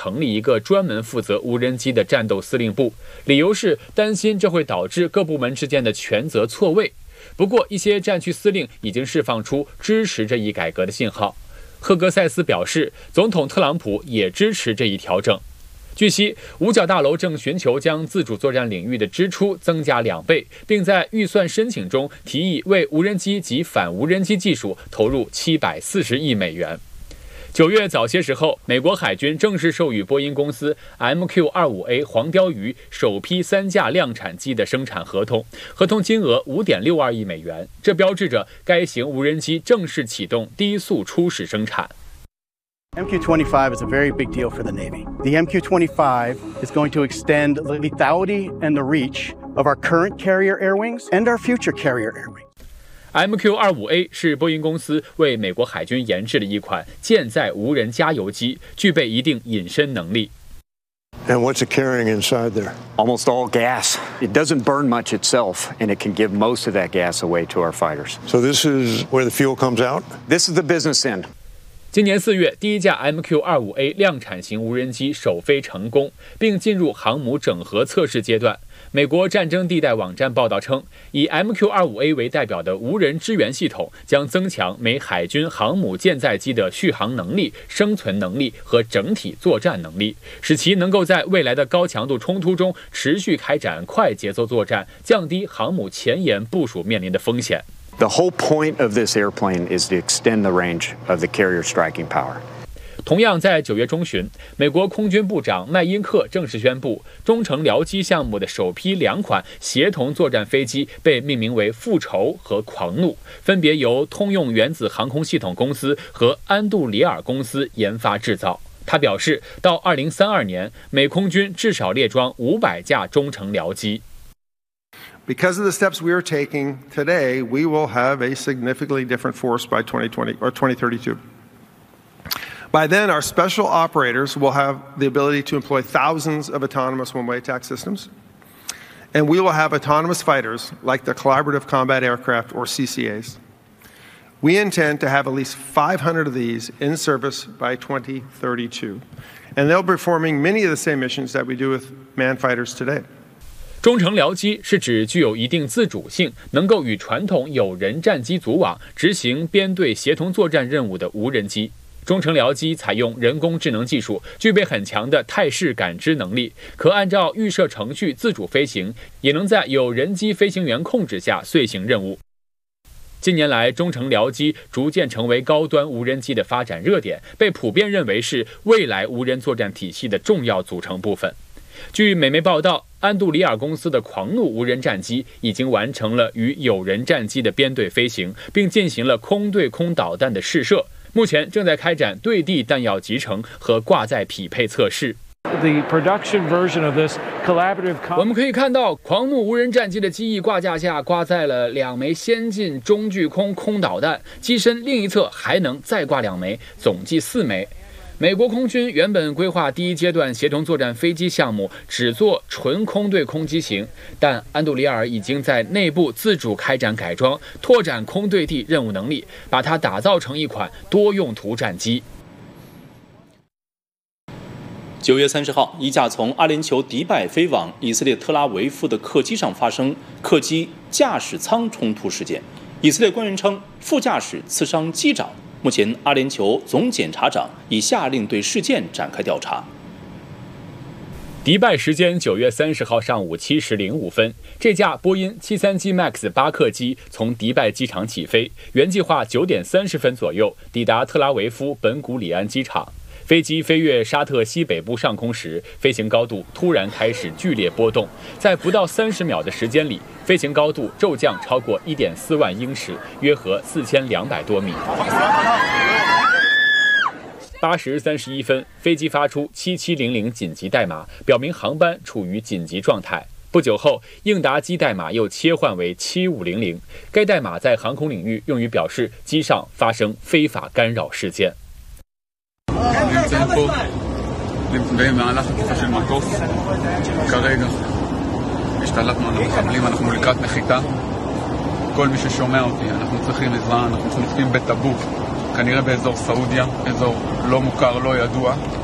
成立一个专门负责无人机的战斗司令部，理由是担心这会导致各部门之间的权责错位。不过，一些战区司令已经释放出支持这一改革的信号。赫格塞斯表示，总统特朗普也支持这一调整。据悉，五角大楼正寻求将自主作战领域的支出增加2倍，并在预算申请中提议为无人机及反无人机技术投入740亿美元。9月早些时候，美国海军正式授予波音公司 MQ-25A 黄鲷鱼首批3架量产机的生产合同，合同金额5.62亿美元，这标志着该型无人机正式启动低速初始生产。 MQ-25 is a very big deal for the Navy. The MQ-25 is going to extend the lethality and the reach of our current carrier air wings and our future carrier air wings. MQ-25A 是波音公司为美国海军研制的一款舰载无人加油机，具备一定隐身能力。 And what's it carrying inside there? Almost all gas. It doesn't burn much itself, and it can give most of that gas away to our fighters. So this is where the fuel comes out? This is the business end. 今年4月，第一架 MQ-25A 量产型无人机首飞成功，并进入航母整合测试阶段。美国战争地带网站报道称，以 MQ-25A 为代表的无人支援系统将增强美海军航母舰载机的续航能力、生存能力和整体作战能力，使其能够在未来的高强度冲突中持续开展快节奏作战，降低航母前沿部署面临的风险。 The whole point of this airplane is to extend the range of the carrier striking power. 同样在9月中旬，美国空军部长麦因克正式宣布，中程僚机项目的首批2款协同作战飞机被命名为复仇和狂怒，分别由通用原子航空系统公司和安杜里尔公司研发制造。他表示，到2032年，美空军至少列装500架中程僚机。 Because of the steps we are taking today, we will have a significantly different force by 2020 or 2032. By then, our special operators will have the ability to employ thousands of autonomous one-way attack systems, and we will have autonomous fighters like the Collaborative Combat Aircraft, or CCAs. We intend to have at least 500 of these in service by 2032, and they'll be performing many of the same missions that we do with manned fighters today. 中程僚机是指具有一定自主性，能够与传统有人战机组网，执行编队协同作战任务的无人机。中程僚机采用人工智能技术，具备很强的态势感知能力，可按照预设程序自主飞行，也能在有人机飞行员控制下遂行任务。近年来，中程僚机逐渐成为高端无人机的发展热点，被普遍认为是未来无人作战体系的重要组成部分。据美媒报道，安杜里尔公司的狂怒无人战机已经完成了与有人战机的编队飞行，并进行了空对空导弹的试射，目前正在开展对地弹药集成和挂载匹配测试。我们可以看到，狂怒无人战机的机翼挂架下挂载了2枚先进中距空空导弹，机身另一侧还能再挂2枚，总计4枚。美国空军原本规划第一阶段协同作战飞机项目只做纯空对空机型，但安杜里尔已经在内部自主开展改装，拓展空对地任务能力，把它打造成一款多用途战机。 9月30号，一架从阿联酋迪拜飞往以色列特拉维夫的客机上发生客机驾驶舱冲突事件，以色列官员称副驾驶刺伤机长。目前，阿联酋总检察长已下令对事件展开调查。 迪拜时间9月30号上午7时05分，这架波音737 MAX 8客机从迪拜机场起飞，原计划9点30分左右抵达特拉维夫本古里安机场。飞机飞越沙特西北部上空时，飞行高度突然开始剧烈波动，在不到30秒的时间里，飞行高度骤降超过 1.4 万英尺，约合4200多米。8时31分，飞机发出7700紧急代码，表明航班处于紧急状态。不久后，应答机代码又切换为7500，该代码在航空领域用于表示机上发生非法干扰事件。 נמצאים פה במהלך תקיפה של מטוס. כרגע השתלטנו על המחבלים, אנחנו לקראת נחיתה. כל מי ששומע אותי, אנחנו צריכים עזרה, אנחנו נוחתים בטאבוק, כנראה באזור סעודיה, אזור לא מוכר, לא ידוע.